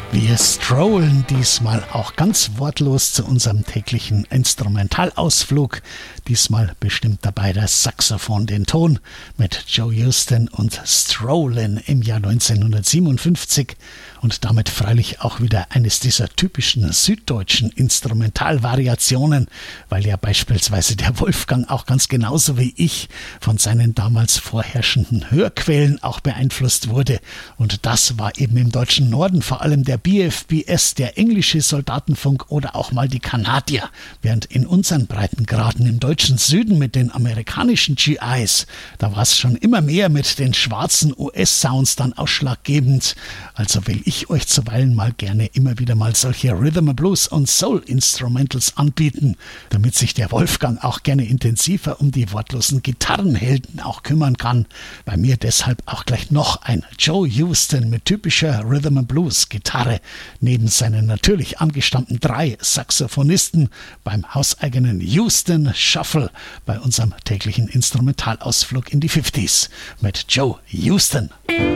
Wir strollen diesmal auch ganz wortlos zu unserem täglichen Instrumentalausflug. Diesmal bestimmt dabei das Saxophon den Ton mit Joe Houston und Strollin im Jahr 1957 und damit freilich auch wieder eines dieser typischen süddeutschen Instrumentalvariationen, weil ja beispielsweise der Wolfgang auch ganz genauso wie ich von seinen damals vorherrschenden Hörquellen auch beeinflusst wurde. Und das war eben im deutschen Norden vor allem der BFBS, der englische Soldatenfunk oder auch mal die Kanadier, während in unseren Breitengraden im deutschen Süden mit den amerikanischen GIs, da war es schon immer mehr mit den schwarzen US-Sounds dann ausschlaggebend. Also will ich euch zuweilen mal gerne immer wieder mal solche Rhythm and Blues und Soul Instrumentals anbieten, damit sich der Wolfgang auch gerne intensiver um die wortlosen Gitarrenhelden auch kümmern kann. Bei mir deshalb auch gleich noch ein Joe Houston mit typischer Rhythm and Blues Gitarre neben seinen natürlich angestammten 3 Saxophonisten beim hauseigenen Houston Shuffle bei unserem täglichen Instrumentalausflug in die 50s mit Joe Houston.